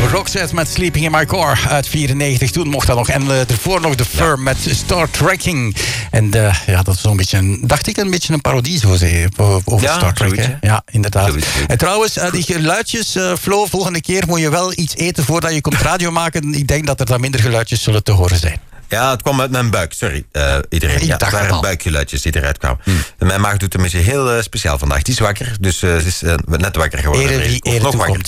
Roxette met Sleeping in My Car uit 94. Toen mocht dat nog. En ervoor nog The Firm met Star Trekking. En dat is zo'n beetje, dacht ik, een beetje een parodie zo over Star Trek. Hè? Ja, inderdaad. En trouwens, die geluidjes, Flo, volgende keer moet je wel iets eten voordat je komt radio maken. Ik denk dat er dan minder geluidjes zullen te horen zijn. Ja, het kwam uit mijn buik, sorry. Iedereen. Ja, het waren buikgeluidjes die eruit kwamen. Mijn maag doet tenminste heel speciaal vandaag. Het is wakker, dus ze is net wakker geworden. Ere nog wakker.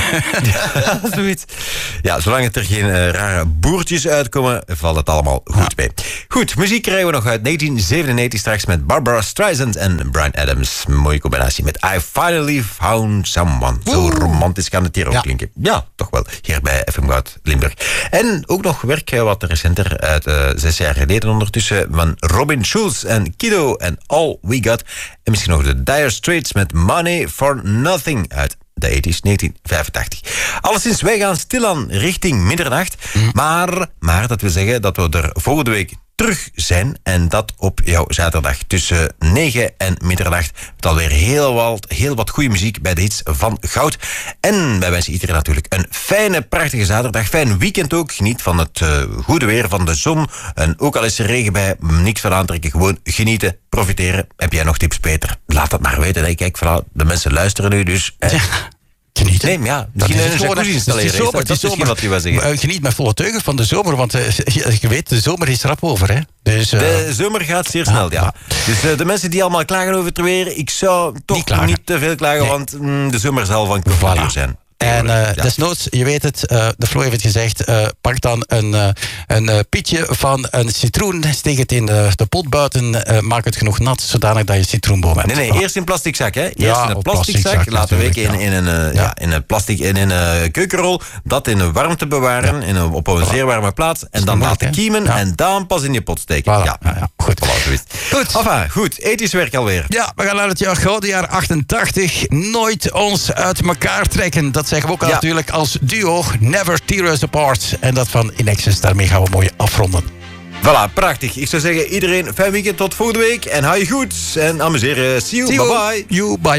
Ja, zoiets. Ja, zolang het er geen rare boertjes uitkomen, valt het allemaal goed mee. Goed, muziek krijgen we nog uit 1997 straks met Barbara Streisand en Bryan Adams. Mooie combinatie met I Finally Found Someone. Zo romantisch kan het hier ook klinken. Ja, toch wel. Hier bij FM Goud Limburg. En ook nog werk wat recenter uit 6 jaar geleden ondertussen van Robin Schulz en Kiddo en All We Got. En misschien nog de Dire Straits met Money for Nothing uit de 80's, 1985. Alleszins, wij gaan stilaan richting middernacht. Maar dat wil zeggen dat we er volgende week terug zijn. En dat op jouw zaterdag tussen 9 en middernacht. Met alweer heel wat goede muziek bij de hits van Goud. En wij wensen iedereen natuurlijk een fijne, prachtige zaterdag. Fijn weekend ook. Geniet van het goede weer, van de zon. En ook al is er regen bij, niks van aantrekken. Gewoon genieten, profiteren. Heb jij nog tips, Peter? Laat het maar weten. Hè. Kijk, de mensen luisteren nu, dus... Genieten. Nee, ja, dat is een jacuzzi installeren. Dat is misschien wat je wil zeggen. Geniet met volle teugen van de zomer, want je weet, de zomer is rap over. Hè? Dus, de zomer gaat zeer snel, ja. Dus de mensen die allemaal klagen over het weer, ik zou toch niet te veel klagen, want de zomer zal van kort zijn. En desnoods, je weet het, de Flo heeft het gezegd, pak dan een pietje van een citroen, steek het in de pot buiten, maak het genoeg nat, zodanig dat je citroenboom hebt. Nee, eerst in plastic zak, hè. Eerst in een plastic zak, laten we in een plastic, in een keukenrol, dat in een warmte bewaren, op een zeer warme plaats, en dan laten kiemen, en dan pas in je pot steken. Ja, goed. Goed, ethisch werk alweer. Ja, we gaan naar het gouden jaar 88, nooit ons uit elkaar trekken, dat zeggen we ook natuurlijk als duo, Never Tear Us Apart. En dat van In Excess, daarmee gaan we mooi afronden. Voilà, prachtig. Ik zou zeggen, iedereen fijn weekend tot volgende week. En hou je goed en amuseer. See you, bye bye. You, bye.